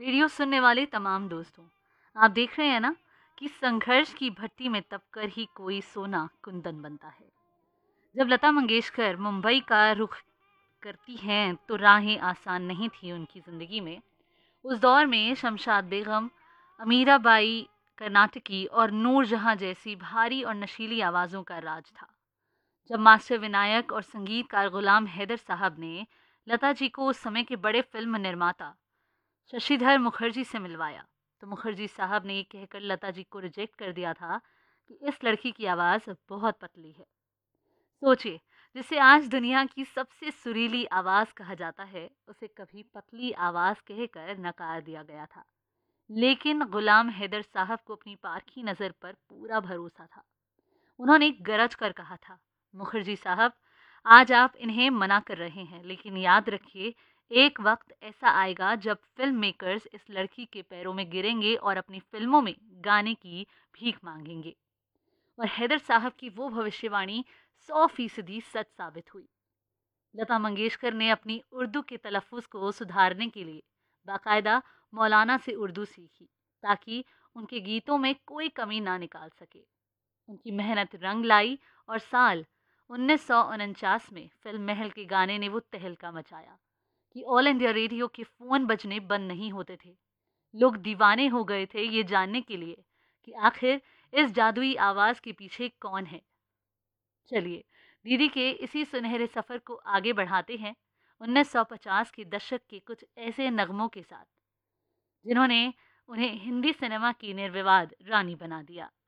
Radio सुनने वाले तमाम दोस्तों, आप देख रहे हैं ना कि संघर्ष की भट्टी में तपकर ही कोई सोना कुंदन बनता है। जब लता मंगेशकर मुंबई का रुख करती हैं तो राहें आसान नहीं थी उनकी ज़िंदगी में। उस दौर में शमशाद बेगम, अमीराबाई कर्नाटकी और नूरजहां जैसी भारी और नशीली आवाज़ों का राज था। जब मास्टर विनायक और संगीतकार गुलाम हैदर साहब ने लता जी को उस समय के बड़े फिल्म निर्माता शशिधर मुखर्जी से मिलवाया तो मुखर्जी साहब ने ये कहकर लता जी को रिजेक्ट कर दिया था कि इस लड़की की आवाज़ बहुत पतली है। सोचिए, जिसे आज दुनिया की सबसे सुरीली आवाज़ कहा जाता है, उसे कभी पतली आवाज़ कहकर नकार दिया गया था। लेकिन गुलाम हैदर साहब को अपनी पारखी नज़र पर पूरा भरोसा था। उन्होंने गरज कर कहा था, मुखर्जी साहब, आज आप इन्हें मना कर रहे हैं, लेकिन याद रखिए, एक वक्त ऐसा आएगा जब फिल्म मेकर्स इस लड़की के पैरों में गिरेंगे और अपनी फिल्मों में गाने की भीख मांगेंगे। और हैदर साहब की वो भविष्यवाणी 100% सच साबित हुई। लता मंगेशकर ने अपनी उर्दू के तलफ़ुज़ को सुधारने के लिए बाकायदा मौलाना से उर्दू सीखी, ताकि उनके गीतों में कोई कमी ना निकाल सके। उनकी मेहनत रंग लाई और साल 1949 में फिल्म महल के गाने ने वो तहलका मचाया कि ऑल इंडिया रेडियो के फ़ोन बजने बंद नहीं होते थे। लोग दीवाने हो गए थे ये जानने के लिए कि आखिर इस जादुई आवाज़ के पीछे कौन है। चलिए, दीदी के इसी सुनहरे सफ़र को आगे बढ़ाते हैं 1950 के दशक के कुछ ऐसे नगमों के साथ जिन्होंने उन्हें हिंदी सिनेमा की निर्विवाद रानी बना दिया।